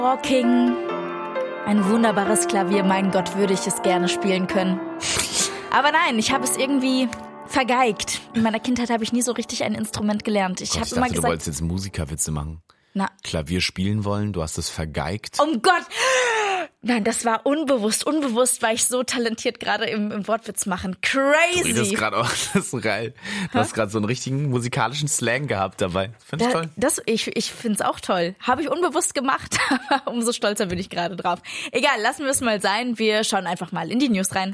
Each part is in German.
King. Ein wunderbares Klavier, mein Gott, würde ich es gerne spielen können. Aber nein, ich habe es irgendwie vergeigt. In meiner Kindheit habe ich nie so richtig ein Instrument gelernt. Ich dachte, immer gesagt, du wolltest jetzt Musikerwitze machen. Na. Klavier spielen wollen, du hast es vergeigt. Oh Gott! Nein, das war unbewusst. Unbewusst war ich so talentiert gerade im Wortwitz machen. Crazy! Das ist gerade auch, das ist geil. Du hast gerade so einen richtigen musikalischen Slang gehabt dabei. Finde ich toll. Ich finde es auch toll. Habe ich unbewusst gemacht, aber umso stolzer bin ich gerade drauf. Egal, lassen wir es mal sein. Wir schauen einfach mal in die News rein.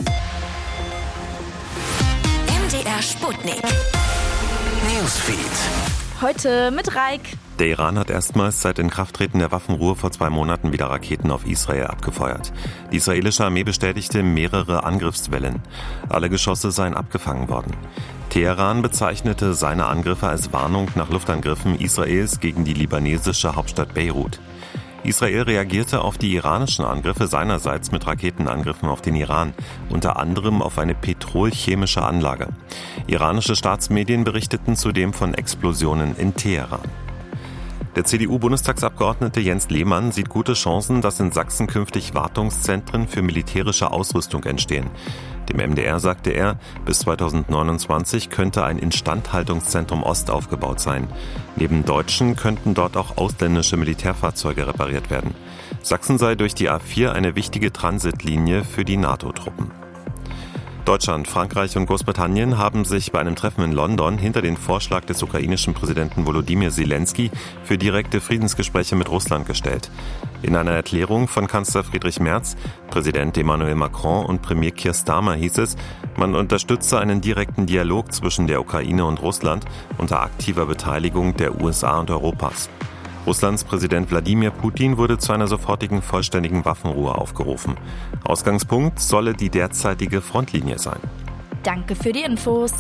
MDR Sputnik. Newsfeed. Heute mit Raik. Der Iran hat erstmals seit Inkrafttreten der Waffenruhe vor 2 Monaten wieder Raketen auf Israel abgefeuert. Die israelische Armee bestätigte mehrere Angriffswellen. Alle Geschosse seien abgefangen worden. Teheran bezeichnete seine Angriffe als Warnung nach Luftangriffen Israels gegen die libanesische Hauptstadt Beirut. Israel reagierte auf die iranischen Angriffe seinerseits mit Raketenangriffen auf den Iran, unter anderem auf eine petrolchemische Anlage. Iranische Staatsmedien berichteten zudem von Explosionen in Teheran. Der CDU-Bundestagsabgeordnete Jens Lehmann sieht gute Chancen, dass in Sachsen künftig Wartungszentren für militärische Ausrüstung entstehen. Dem MDR sagte er, bis 2029 könnte ein Instandhaltungszentrum Ost aufgebaut sein. Neben deutschen könnten dort auch ausländische Militärfahrzeuge repariert werden. Sachsen sei durch die A4 eine wichtige Transitlinie für die NATO-Truppen. Deutschland, Frankreich und Großbritannien haben sich bei einem Treffen in London hinter den Vorschlag des ukrainischen Präsidenten Volodymyr Zelensky für direkte Friedensgespräche mit Russland gestellt. In einer Erklärung von Kanzler Friedrich Merz, Präsident Emmanuel Macron und Premier Keir Starmer hieß es, man unterstütze einen direkten Dialog zwischen der Ukraine und Russland unter aktiver Beteiligung der USA und Europas. Russlands Präsident Wladimir Putin wurde zu einer sofortigen vollständigen Waffenruhe aufgerufen. Ausgangspunkt solle die derzeitige Frontlinie sein. Danke für die Infos.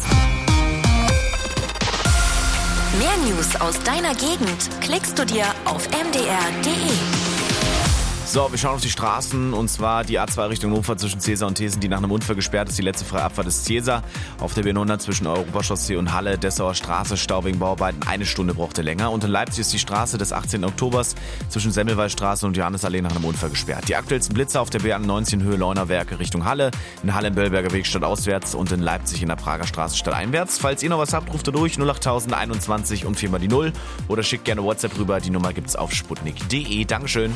Mehr News aus deiner Gegend klickst du dir auf mdr.de. So, wir schauen auf die Straßen, und zwar die A2 Richtung Hannover zwischen Cäsar und Thesen, die nach einem Unfall gesperrt ist. Die letzte freie Abfahrt ist Cäsar. Auf der B100 zwischen Europachaussee und Halle, Dessauer Straße, Stau wegen Bauarbeiten, 1 Stunde brauchte länger. Und in Leipzig ist die Straße des 18. Oktobers zwischen Semmelweisstraße und Johannesallee nach einem Unfall gesperrt. Die aktuellsten Blitze auf der B91 Höhe Leunerwerke Richtung Halle, in Halle im Böllberger Weg stadtauswärts und in Leipzig in der Prager Straße stadteinwärts. Falls ihr noch was habt, ruft ihr durch 08021 und 4 mal die 0 oder schickt gerne WhatsApp rüber. Die Nummer gibt's auf sputnik.de. Dankeschön.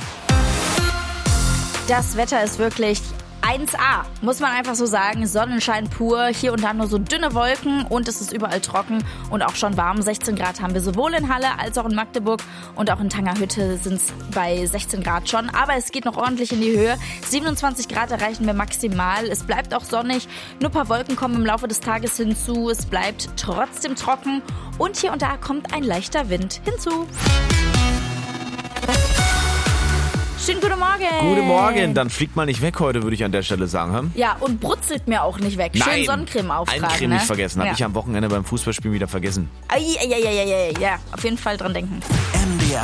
Das Wetter ist wirklich 1A, muss man einfach so sagen. Sonnenschein pur, hier und da nur so dünne Wolken und es ist überall trocken und auch schon warm. 16 Grad haben wir sowohl in Halle als auch in Magdeburg und auch in Tangerhütte sind es bei 16 Grad schon. Aber es geht noch ordentlich in die Höhe. 27 Grad erreichen wir maximal. Es bleibt auch sonnig, nur ein paar Wolken kommen im Laufe des Tages hinzu. Es bleibt trotzdem trocken und hier und da kommt ein leichter Wind hinzu. Schönen guten Morgen. Guten Morgen, dann fliegt mal nicht weg heute, würde ich an der Stelle sagen. Hm? Ja, und brutzelt mir auch nicht weg. Nein, schön Sonnencreme auftragen. Ein Creme ne? nicht vergessen, habe ich am Wochenende beim Fußballspielen wieder vergessen. Ja, auf jeden Fall dran denken. MDR